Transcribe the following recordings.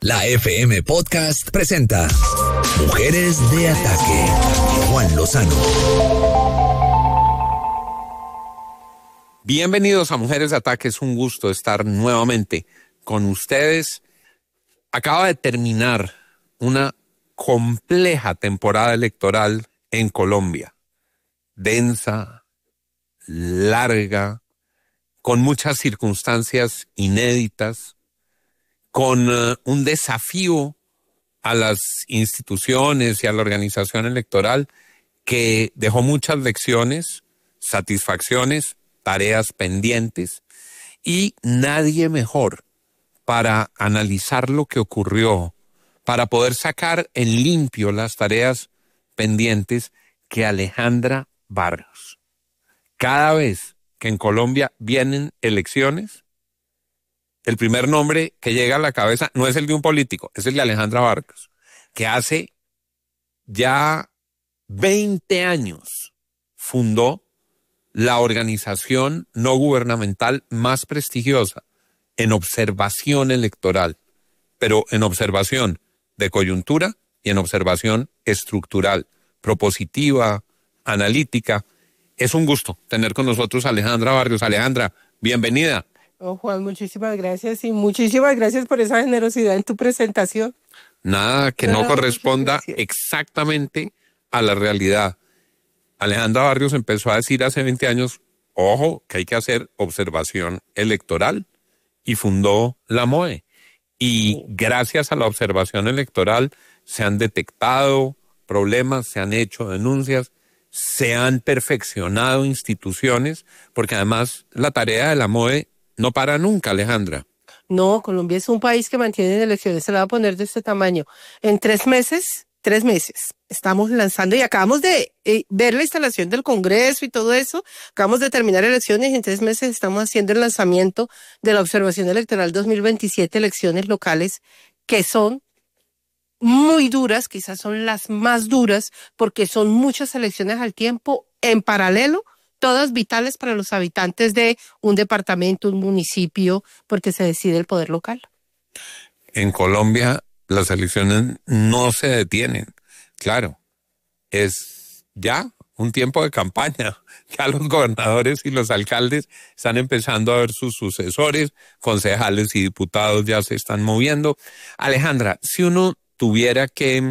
La FM Podcast presenta Mujeres de Ataque. Juan Lozano. Bienvenidos a Mujeres de Ataque. Es un gusto estar nuevamente con ustedes. Acaba de terminar una compleja temporada electoral en Colombia. Densa, larga, con muchas circunstancias inéditas, con un desafío a las instituciones y a la organización electoral que dejó muchas lecciones, satisfacciones, tareas pendientes, y nadie mejor para analizar lo que ocurrió, para poder sacar en limpio las tareas pendientes, que Alejandra Barrios. Cada vez que en Colombia vienen elecciones, el primer nombre que llega a la cabeza no es el de un político, es el de Alejandra Barrios, que hace ya 20 años fundó la organización no gubernamental más prestigiosa en observación electoral, pero en observación de coyuntura y en observación estructural, propositiva, analítica. Es un gusto tener con nosotros a Alejandra Barrios. Alejandra, bienvenida. Oh, Juan, muchísimas gracias y muchísimas gracias por esa generosidad en tu presentación. Nada que no corresponda exactamente a la realidad. Alejandra Barrios empezó a decir hace 20 años, ojo, que hay que hacer observación electoral, y fundó la MOE. Y gracias a la observación electoral se han detectado problemas, se han hecho denuncias, se han perfeccionado instituciones, porque además la tarea de la MOE no para nunca, Alejandra. No, Colombia es un país que mantiene elecciones, se la va a poner de este tamaño. En 3 meses, estamos lanzando y acabamos de ver la instalación del Congreso y todo eso. Acabamos de terminar elecciones y en 3 meses estamos haciendo el lanzamiento de la observación electoral 2027, elecciones locales, que son muy duras, quizás son las más duras, porque son muchas elecciones al tiempo, en paralelo, todas vitales para los habitantes de un departamento, un municipio, porque se decide el poder local. En Colombia las elecciones no se detienen. Claro, es ya un tiempo de campaña. Ya los gobernadores y los alcaldes están empezando a ver sus sucesores, concejales y diputados ya se están moviendo. Alejandra, si uno tuviera que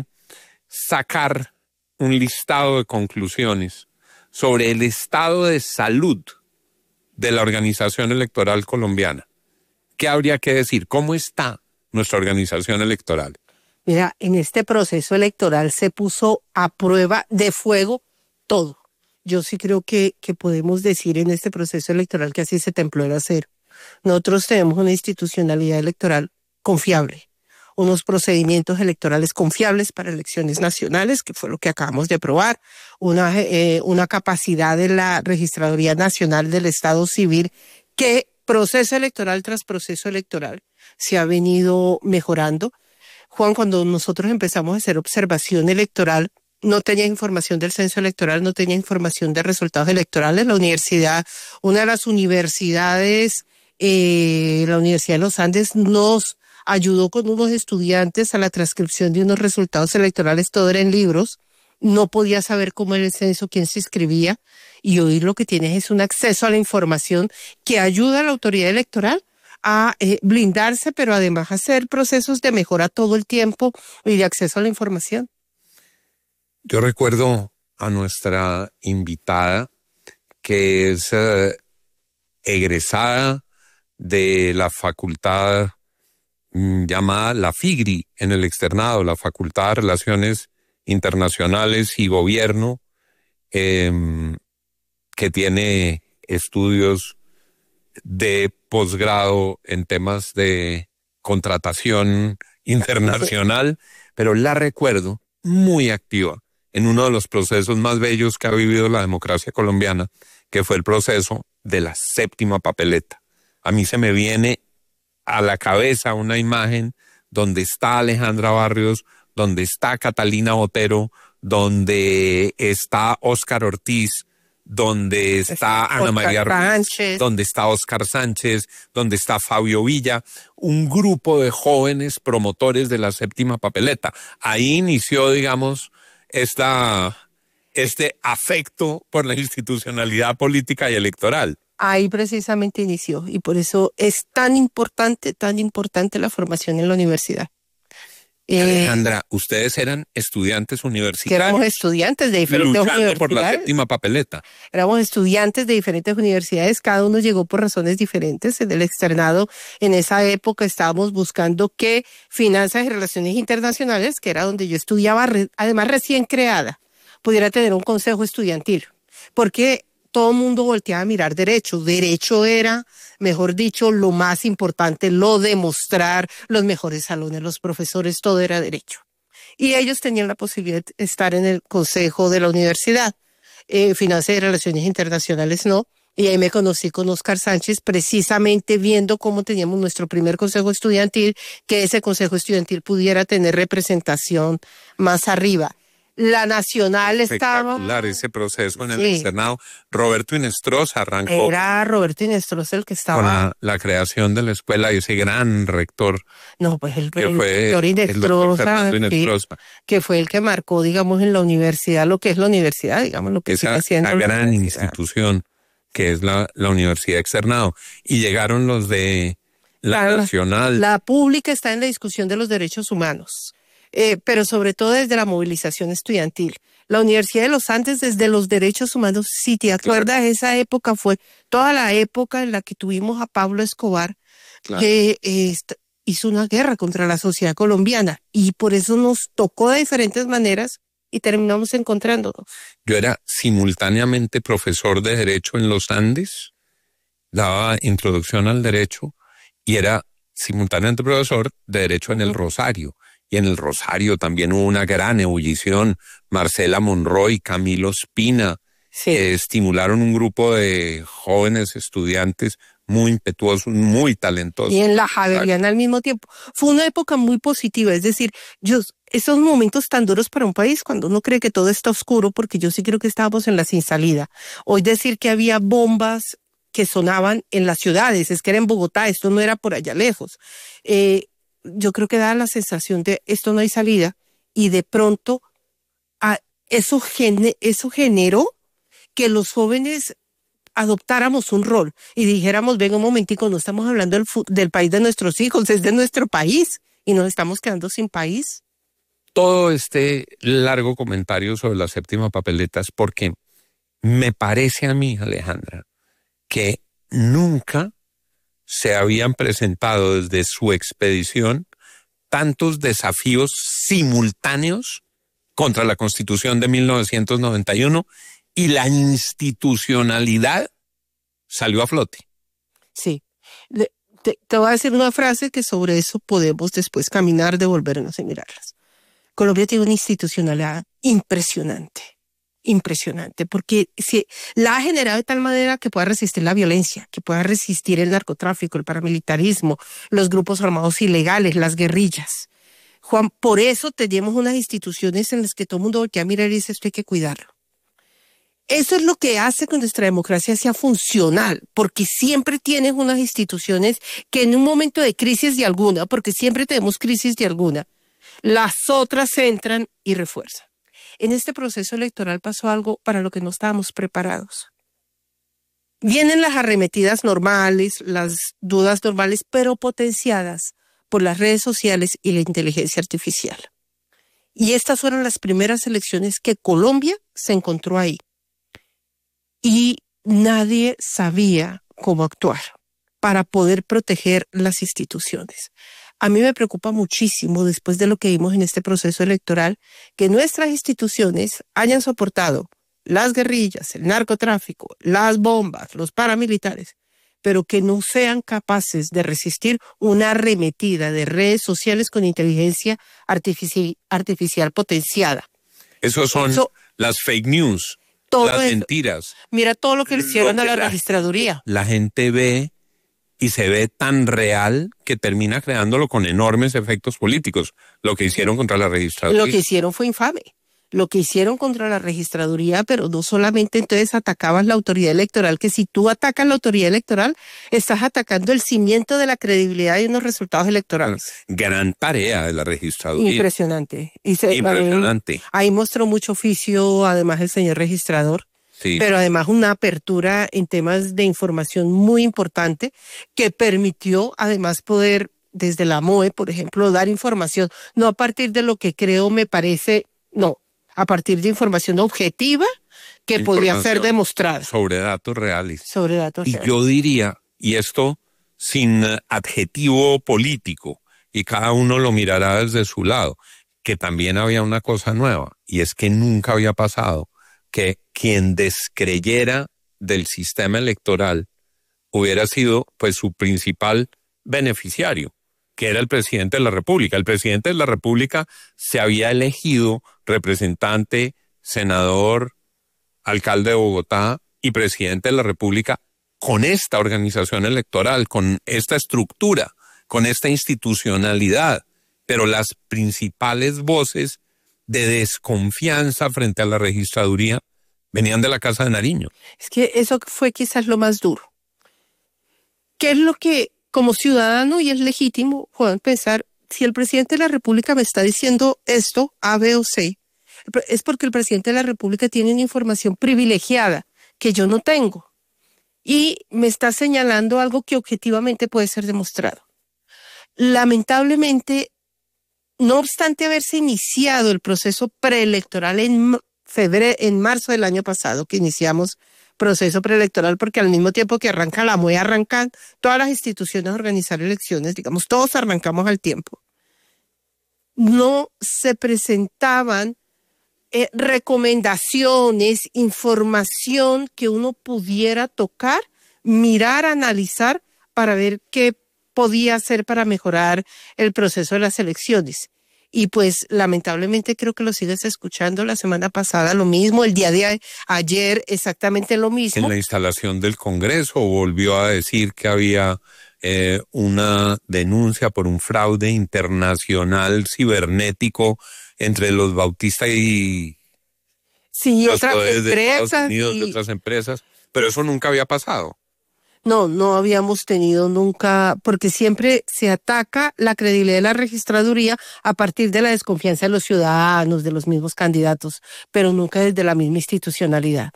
sacar un listado de conclusiones sobre el estado de salud de la organización electoral colombiana, ¿qué habría que decir? ¿Cómo está nuestra organización electoral? Mira, en este proceso electoral se puso a prueba de fuego todo. Yo sí creo que podemos decir en este proceso electoral que así se templó el acero. Nosotros tenemos una institucionalidad electoral confiable, unos procedimientos electorales confiables para elecciones nacionales, que fue lo que acabamos de aprobar, una capacidad de la Registraduría Nacional del Estado Civil que proceso electoral tras proceso electoral se ha venido mejorando. Juan, cuando nosotros empezamos a hacer observación electoral, no tenía información del censo electoral, no tenía información de resultados electorales. La universidad, una de las universidades, la Universidad de los Andes, nos ayudó con unos estudiantes a la transcripción de unos resultados electorales, todo era en libros. No podía saber cómo era el censo, quién se inscribía, y hoy lo que tienes es un acceso a la información que ayuda a la autoridad electoral a blindarse, pero además hacer procesos de mejora todo el tiempo y de acceso a la información. Yo recuerdo a nuestra invitada, que es egresada de la facultad llamada la FIGRI en el externado, la Facultad de Relaciones Internacionales y Gobierno, que tiene estudios de posgrado en temas de contratación internacional, pero la recuerdo muy activa en uno de los procesos más bellos que ha vivido la democracia colombiana, que fue el proceso de la séptima papeleta. A mí se me viene a la cabeza una imagen donde está Alejandra Barrios, donde está Catalina Botero, donde está Óscar Ortiz, donde está Ana María Sánchez, donde está Oscar Sánchez, donde está Fabio Villa, un grupo de jóvenes promotores de la séptima papeleta. Ahí inició, digamos, este afecto por la institucionalidad política y electoral. ahí precisamente inició, y por eso es tan importante la formación en la universidad. Alejandra, ustedes eran estudiantes Que universitarios. éramos estudiantes de diferentes Luchando por la universidades. séptima papeleta. Éramos estudiantes de diferentes universidades, cada uno llegó por razones diferentes. En el externado, en esa época, estábamos buscando que Finanzas y Relaciones Internacionales, que era donde yo estudiaba, además recién creada, pudiera tener un consejo estudiantil. Porque todo el mundo volteaba a mirar derecho. Derecho era, mejor dicho, lo más importante, lo de mostrar, los mejores salones, los profesores, todo era derecho. Y ellos tenían la posibilidad de estar en el consejo de la universidad. Finanzas y Relaciones Internacionales no. Y ahí me conocí con Oscar Sánchez, precisamente viendo cómo teníamos nuestro primer consejo estudiantil, que ese consejo estudiantil pudiera tener representación más arriba. La nacional estaba... Espectacular ese proceso en el Sí. externado. Roberto Inestrosa arrancó Era Roberto Inestrosa el que con estaba... la creación de la escuela y ese gran rector No, pues el que fue doctor el doctor Inestrosa, Fernando sí, Inestrosa. que fue el que marcó, digamos, en la universidad lo que es la universidad, digamos, lo que sigue Esa siendo la gran universidad. institución que es la Universidad Externado. Y llegaron los de la Claro, Nacional. La pública está en la discusión de los derechos humanos, pero sobre todo desde la movilización estudiantil. La Universidad de los Andes desde los derechos humanos, si te acuerdas, esa época fue toda la época en la que tuvimos a Pablo Escobar, Claro. que hizo una guerra contra la sociedad colombiana, y por eso nos tocó de diferentes maneras y terminamos encontrándonos. Yo era simultáneamente profesor de Derecho en los Andes, daba introducción al derecho y era simultáneamente profesor de Derecho en el Rosario. Y en el Rosario también hubo una gran ebullición. Marcela Monroy, Camilo Espina, Sí. estimularon un grupo de jóvenes estudiantes muy impetuosos, muy talentosos. Y en la Javeriana al mismo tiempo. Fue una época muy positiva, es decir, esos momentos tan duros para un país cuando uno cree que todo está oscuro, porque yo sí creo que estábamos en la sin salida. Hoy decir que había bombas que sonaban en las ciudades, es que era en Bogotá, esto no era por allá lejos. Yo creo que da la sensación de esto no hay salida, y de pronto eso generó que los jóvenes adoptáramos un rol y dijéramos, venga un momentico, no estamos hablando del país de nuestros hijos, es de nuestro país y nos estamos quedando sin país. Todo este largo comentario sobre la séptima papeleta es porque me parece a mí, Alejandra, que nunca se habían presentado desde su expedición tantos desafíos simultáneos contra la Constitución de 1991 y la institucionalidad salió a flote. Sí. Te voy a decir una frase que sobre eso podemos después caminar, devolvernos y mirarlas. Colombia tiene una institucionalidad impresionante, porque la ha generado de tal manera que pueda resistir la violencia, que pueda resistir el narcotráfico, el paramilitarismo, los grupos armados ilegales, las guerrillas. Juan, por eso tenemos unas instituciones en las que todo el mundo voltea a mirar y dice, esto hay que cuidarlo. Eso es lo que hace que nuestra democracia sea funcional, porque siempre tienes unas instituciones que en un momento de crisis de alguna, porque siempre tenemos crisis de alguna, las otras entran y refuerzan. En este proceso electoral pasó algo para lo que no estábamos preparados. Vienen las arremetidas normales, las dudas normales, pero potenciadas por las redes sociales y la inteligencia artificial. Y estas fueron las primeras elecciones que Colombia se encontró ahí. Y nadie sabía cómo actuar para poder proteger las instituciones. A mí me preocupa muchísimo, después de lo que vimos en este proceso electoral, que nuestras instituciones hayan soportado las guerrillas, el narcotráfico, las bombas, los paramilitares, pero que no sean capaces de resistir una arremetida de redes sociales con inteligencia artificial potenciada. Esos son las fake news, las mentiras. Mira todo lo que le hicieron a la registraduría. La gente ve y se ve tan real que termina creándolo con enormes efectos políticos. Lo que hicieron contra la registraduría. Lo que hicieron fue infame. lo que hicieron contra la registraduría, pero no solamente entonces atacabas la autoridad electoral, que si tú atacas la autoridad electoral, estás atacando el cimiento de la credibilidad de unos resultados electorales. Gran tarea de la registraduría. Impresionante. Impresionante. Ahí mostró mucho oficio, además el señor registrador. Sí. Pero además una apertura en temas de información muy importante que permitió además poder, desde la MOE, por ejemplo, dar información, no a partir de lo que creo me parece, no, a partir de información objetiva que podría ser demostrada. Sobre datos reales. Sobre datos reales. Y yo diría, y esto sin adjetivo político, y cada uno lo mirará desde su lado, que también había una cosa nueva, y es que nunca había pasado que quien descreyera del sistema electoral hubiera sido pues su principal beneficiario, que era el presidente de la República. El presidente de la República se había elegido representante, senador, alcalde de Bogotá y presidente de la República con esta organización electoral, con esta estructura, con esta institucionalidad, pero las principales voces de desconfianza frente a la registraduría venían de la Casa de Nariño. Es que eso fue quizás lo más duro. ¿Qué es lo que, como ciudadano, y es legítimo, puedan pensar, si el presidente de la República me está diciendo esto, A, B o C, es porque el presidente de la República tiene una información privilegiada que yo no tengo y me está señalando algo que objetivamente puede ser demostrado. Lamentablemente, no obstante haberse iniciado el proceso preelectoral en marzo del año pasado, que iniciamos proceso preelectoral, porque al mismo tiempo que arranca la MOE, arrancan todas las instituciones a organizar elecciones, digamos, todos arrancamos al tiempo. No se presentaban recomendaciones, información que uno pudiera tocar, mirar, analizar, para ver qué podía hacer para mejorar el proceso de las elecciones. Y pues lamentablemente creo que lo sigues escuchando. La semana pasada lo mismo, el día de ayer exactamente lo mismo. En la instalación del Congreso volvió a decir que había una denuncia por un fraude internacional cibernético entre los Bautista y sí, otras empresas. De Estados Unidos, y otras empresas, pero eso nunca había pasado. No habíamos tenido nunca, porque siempre se ataca la credibilidad de la registraduría a partir de la desconfianza de los ciudadanos, de los mismos candidatos, pero nunca desde la misma institucionalidad.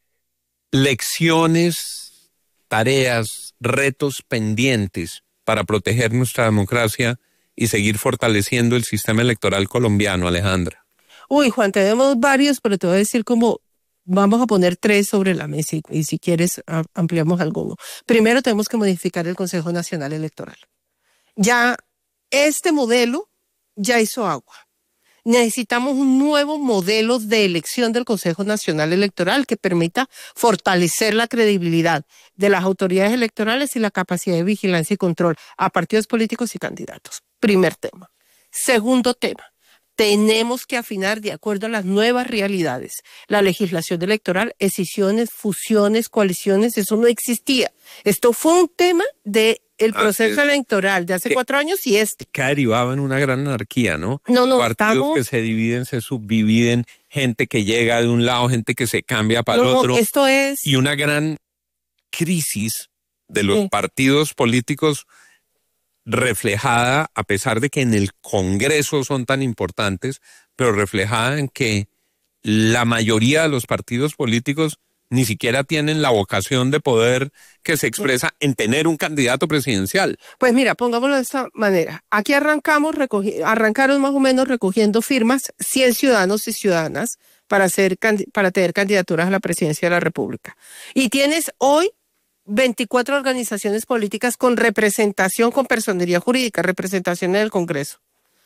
Lecciones, tareas, retos pendientes para proteger nuestra democracia y seguir fortaleciendo el sistema electoral colombiano, Alejandra. Uy, Juan, tenemos varios, pero te voy a decir vamos a poner 3 sobre la mesa y si quieres ampliamos alguno. Primero tenemos que modificar el Consejo Nacional Electoral. Ya este modelo ya hizo agua. Necesitamos un nuevo modelo de elección del Consejo Nacional Electoral que permita fortalecer la credibilidad de las autoridades electorales y la capacidad de vigilancia y control a partidos políticos y candidatos. Primer tema. Segundo tema. Tenemos que afinar de acuerdo a las nuevas realidades. La legislación electoral, escisiones, fusiones, coaliciones, eso no existía. Esto fue un tema del proceso electoral de hace 4 años y que derivaba en una gran anarquía, ¿no? No, partidos que se dividen, se subdividen, gente que llega de un lado, gente que se cambia para el otro. Esto es... Y una gran crisis de los partidos políticos reflejada, a pesar de que en el Congreso son tan importantes, pero reflejada en que la mayoría de los partidos políticos ni siquiera tienen la vocación de poder que se expresa en tener un candidato presidencial. Pues mira, pongámoslo de esta manera. Aquí arrancaron más o menos recogiendo firmas 100 ciudadanos y ciudadanas para tener candidaturas a la presidencia de la República. Y tienes hoy 24 organizaciones políticas con representación, con personería jurídica, representación en el Congreso.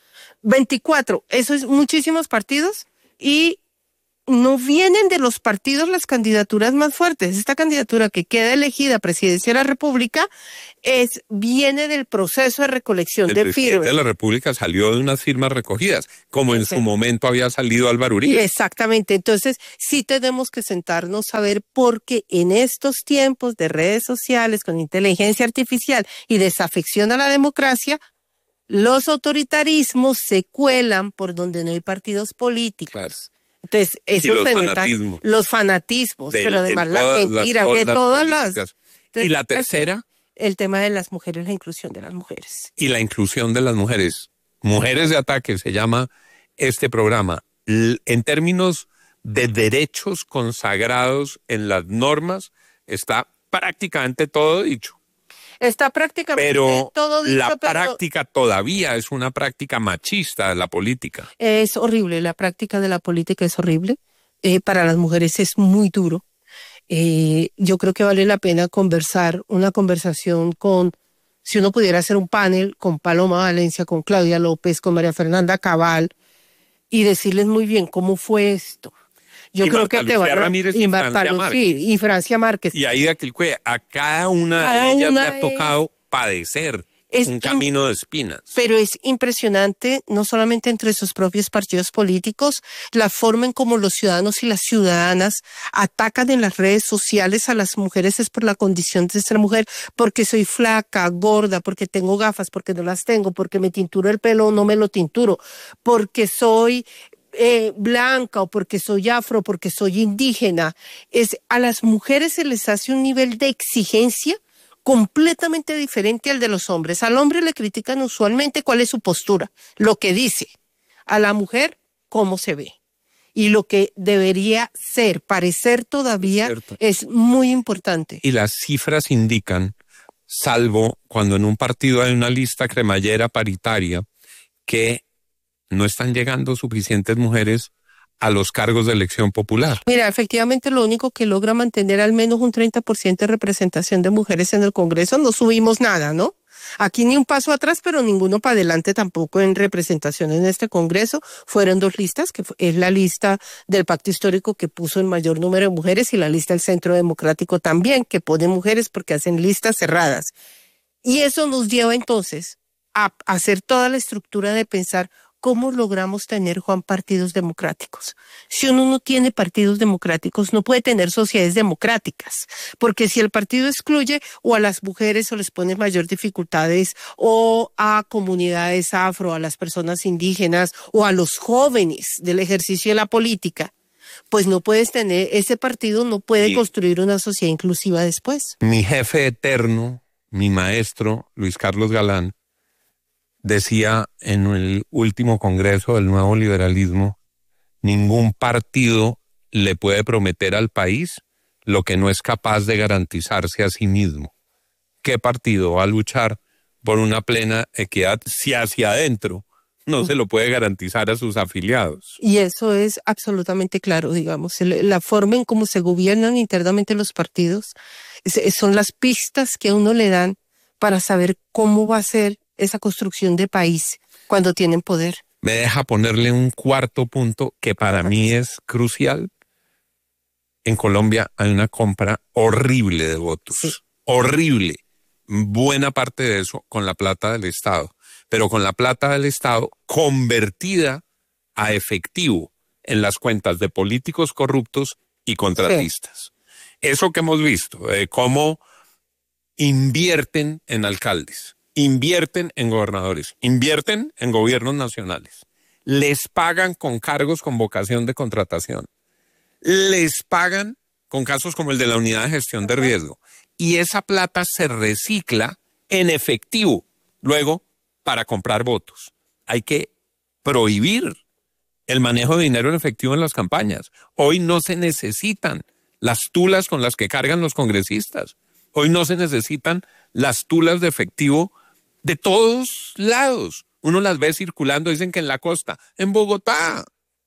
24, eso es muchísimos partidos y no vienen de los partidos las candidaturas más fuertes. Esta candidatura que queda elegida a presidencia de la República viene del proceso de recolección de firmas. El presidente de la República salió de unas firmas recogidas, como en su momento había salido Álvaro Uribe. Exactamente. Entonces, sí tenemos que sentarnos a ver por qué en estos tiempos de redes sociales con inteligencia artificial y desafección a la democracia, los autoritarismos se cuelan por donde no hay partidos políticos. Claro. Entonces, Y eso los se nota, fanatismos. los fanatismos, pero además la mentira, que todas las... políticas. Entonces, Y la tercera, el tema de las mujeres, la inclusión de las mujeres. y la inclusión de las mujeres. Mujeres de Ataque se llama este programa. En términos de derechos consagrados en las normas, está prácticamente todo dicho. Está prácticamente Pero todo dicho, la pero práctica todavía es una práctica machista de la política. es horrible, la práctica de la política es horrible. Para las mujeres es muy duro. Yo creo que vale la pena conversar, una conversación con, si uno pudiera hacer un panel con Paloma Valencia, con Claudia López, con María Fernanda Cabal, y decirles muy bien cómo fue esto. Yo Y creo Marta que te Lucía van a... Ramírez y y Marta Francia Lucía, Márquez. y Francia Márquez. Y ahí a cada una Cada de ellas una le ha tocado padecer es un camino de espinas. Pero es impresionante, no solamente entre sus propios partidos políticos, la forma en cómo los ciudadanos y las ciudadanas atacan en las redes sociales a las mujeres es por la condición de ser mujer, porque soy flaca, gorda, porque tengo gafas, porque no las tengo, porque me tinturo el pelo o no me lo tinturo, porque soy blanca o porque soy afro, porque soy indígena. A las mujeres se les hace un nivel de exigencia completamente diferente al de los hombres. Al hombre le critican usualmente cuál es su postura, lo que dice. A la mujer, cómo se ve. Y lo que debería ser, parecer todavía, es muy importante. Y las cifras indican, salvo cuando en un partido hay una lista cremallera paritaria, que no están llegando suficientes mujeres a los cargos de elección popular. Mira, efectivamente lo único que logra mantener al menos un 30% de representación de mujeres en el Congreso, no subimos nada, ¿no? Aquí ni un paso atrás, pero ninguno para adelante tampoco en representación en este Congreso. Fueron dos listas, que es la lista del Pacto Histórico que puso el mayor número de mujeres y la lista del Centro Democrático también, que pone mujeres porque hacen listas cerradas. Y eso nos lleva entonces a hacer toda la estructura de pensar ¿cómo logramos tener, Juan, partidos democráticos? Si uno no tiene partidos democráticos, no puede tener sociedades democráticas, porque si el partido excluye o a las mujeres o les pone mayor dificultades, o a comunidades afro, a las personas indígenas, o a los jóvenes del ejercicio de la política, pues no puedes tener, ese partido no puede construir una sociedad inclusiva después. Mi jefe eterno, mi maestro, Luis Carlos Galán, decía en el último congreso del nuevo liberalismo, ningún partido le puede prometer al país lo que no es capaz de garantizarse a sí mismo. ¿Qué partido va a luchar por una plena equidad si hacia adentro no se lo puede garantizar a sus afiliados? Y eso es absolutamente claro, digamos. La forma en cómo se gobiernan internamente los partidos son las pistas que a uno le dan para saber cómo va a ser esa construcción de país cuando tienen poder. Me deja ponerle un cuarto punto que para mí es crucial. En Colombia hay una compra horrible de votos. Sí. Horrible. Buena parte de eso con la plata del Estado. Pero con la plata del Estado convertida a efectivo en las cuentas de políticos corruptos y contratistas. Sí. Eso que hemos visto, cómo invierten en alcaldes, invierten en gobernadores, invierten en gobiernos nacionales, les pagan con cargos con vocación de contratación, les pagan con casos como el de la unidad de gestión de riesgo, y esa plata se recicla en efectivo luego para comprar votos. Hay que prohibir el manejo de dinero en efectivo en las campañas. Hoy no se necesitan las tulas con las que cargan los congresistas. Hoy no se necesitan las tulas de efectivo de todos lados. Uno las ve circulando, dicen que en la costa, en Bogotá,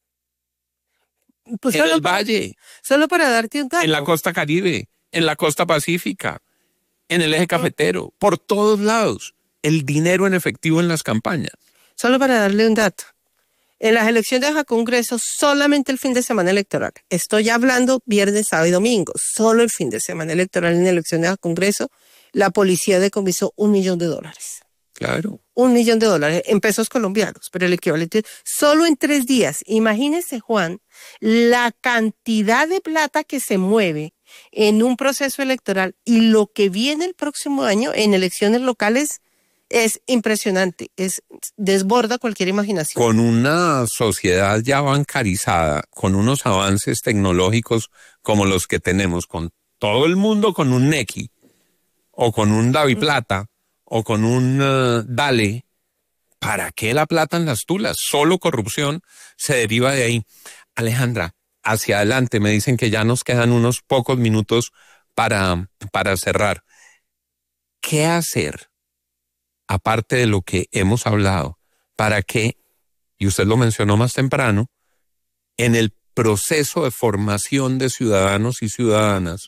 pues en el Valle. Solo para darte un dato. En la costa Caribe, en la costa Pacífica, en el eje cafetero, por todos lados. El dinero en efectivo en las campañas. Solo para darle un dato. En las elecciones a Congreso, solamente el fin de semana electoral. Estoy hablando viernes, sábado y domingo. Solo el fin de semana electoral en elecciones a Congreso, la policía decomisó $1 millón. Claro. $1 millón en pesos colombianos, pero el equivalente solo en 3 días. Imagínese, Juan, la cantidad de plata que se mueve en un proceso electoral y lo que viene el próximo año en elecciones locales Es impresionante, desborda cualquier imaginación. Con una sociedad ya bancarizada, con unos avances tecnológicos como los que tenemos, con todo el mundo con un Nequi, o con un DaviPlata, o con un Dale, ¿para qué la plata en las tulas? Solo corrupción se deriva de ahí. Alejandra, hacia adelante, me dicen que ya nos quedan unos pocos minutos para cerrar. ¿Qué hacer, aparte de lo que hemos hablado, para que, y usted lo mencionó más temprano, en el proceso de formación de ciudadanos y ciudadanas,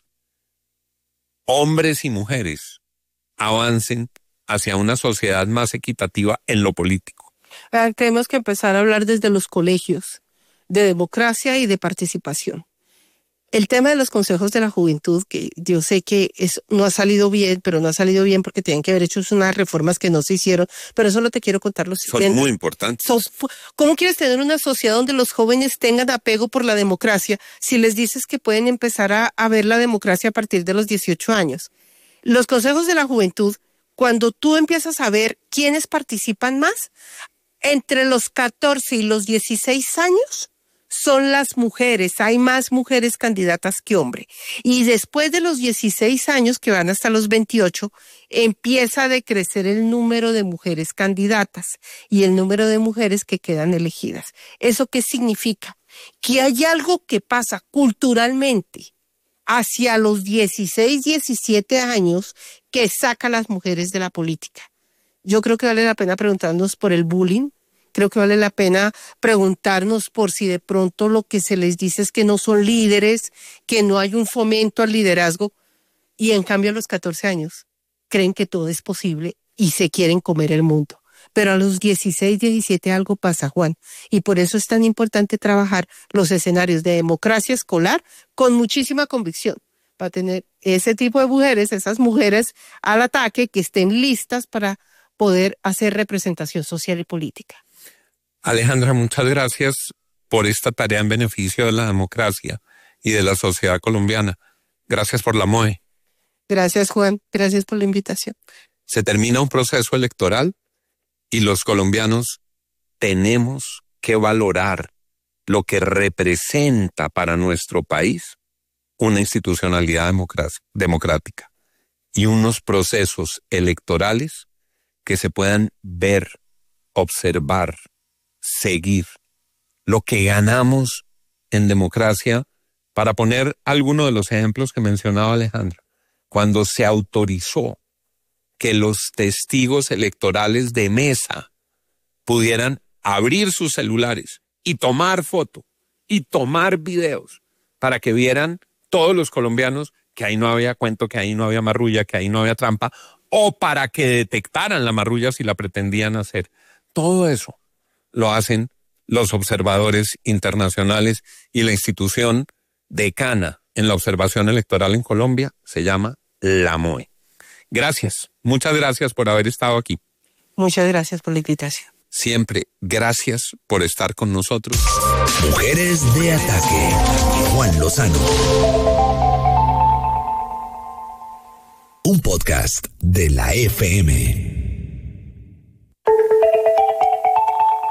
hombres y mujeres avancen hacia una sociedad más equitativa en lo político? Tenemos que empezar a hablar desde los colegios de democracia y de participación. El tema de los consejos de la juventud, que yo sé que no ha salido bien, pero no ha salido bien porque tienen que haber hecho unas reformas que no se hicieron, pero solo te quiero contar los Son muy importantes. ¿Cómo quieres tener una sociedad donde los jóvenes tengan apego por la democracia si les dices que pueden empezar a ver la democracia a partir de los 18 años? Los consejos de la juventud, cuando tú empiezas a ver quiénes participan más, entre los 14 y los 16 años, son las mujeres, hay más mujeres candidatas que hombres. Y después de los 16 años, que van hasta los 28, empieza a decrecer el número de mujeres candidatas y el número de mujeres que quedan elegidas. ¿Eso qué significa? Que hay algo que pasa culturalmente hacia los 16, 17 años que saca a las mujeres de la política. Yo creo que vale la pena preguntarnos por el bullying. Creo que vale la pena preguntarnos por si de pronto lo que se les dice es que no son líderes, que no hay un fomento al liderazgo, y en cambio a los 14 años creen que todo es posible y se quieren comer el mundo. Pero a los 16, 17 algo pasa, Juan, y por eso es tan importante trabajar los escenarios de democracia escolar con muchísima convicción, para tener ese tipo de mujeres, esas mujeres al ataque, que estén listas para poder hacer representación social y política. Alejandra, muchas gracias por esta tarea en beneficio de la democracia y de la sociedad colombiana. Gracias por la MOE. Gracias, Juan. Gracias por la invitación. Se termina un proceso electoral y los colombianos tenemos que valorar lo que representa para nuestro país una institucionalidad democrática y unos procesos electorales que se puedan ver, observar, seguir. Lo que ganamos en democracia, para poner algunos de los ejemplos que mencionaba Alejandra, cuando se autorizó que los testigos electorales de mesa pudieran abrir sus celulares y tomar foto y tomar videos para que vieran todos los colombianos que ahí no había cuento, que ahí no había marrulla, que ahí no había trampa, o para que detectaran la marrulla si la pretendían hacer. Todo eso lo hacen los observadores internacionales, y la institución decana en la observación electoral en Colombia se llama la MOE. Gracias, muchas gracias por haber estado aquí. Muchas gracias por la invitación. Siempre gracias por estar con nosotros. Mujeres de Ataque. Juan Lozano. Un podcast de la FM.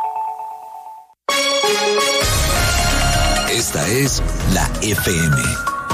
Esta es la FM.